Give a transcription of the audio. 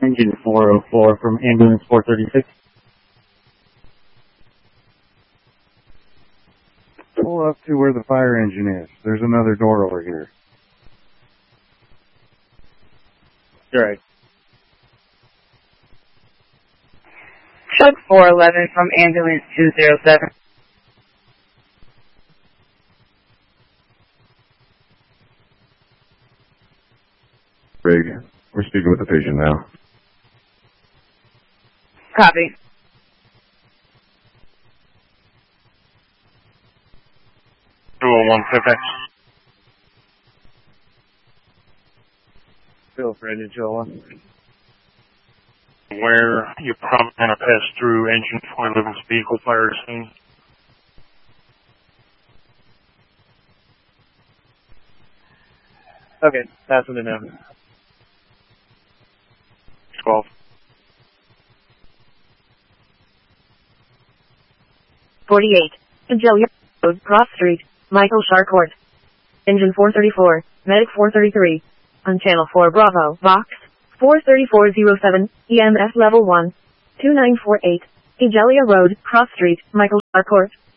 Engine 404 from ambulance 436. Pull up to where the fire engine is. There's another door over here. You're right. Chuck 411 from ambulance 207. Rig, we're speaking with the patient now. Copy. Feel for engine 201. Where you're probably going to pass through engine 411's vehicle fire scene. Okay, passing it now. 12. 48. Angelia Road, Cross Street, Michael Charcourt. Engine 434, Medic 433. On Channel 4 Bravo, Vox 43407, EMS Level 1, 2948. Angelia Road, Cross Street, Michael Charcourt.